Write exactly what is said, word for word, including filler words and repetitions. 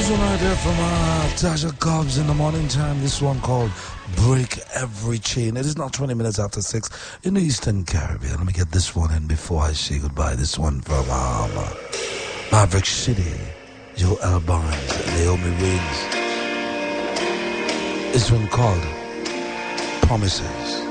one right there from uh, Tasha Cobbs in the morning time. This one called Break Every Chain. It is now twenty minutes after six in the Eastern Caribbean. Let me get this one in before I say goodbye. This one from um, Maverick City, Joel Barnes, Naomi Reigns. This one called Promises.